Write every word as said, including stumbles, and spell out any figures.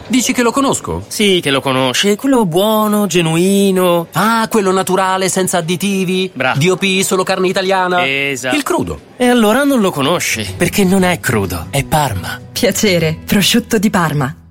Dici che lo conosco? Sì, che lo conosci, quello buono, genuino. Ah, quello naturale, senza additivi. Bravo. D O P, solo carne italiana. Esatto. Il crudo. E allora non lo conosci, perché non è crudo, è Parma. Piacere, prosciutto di Parma.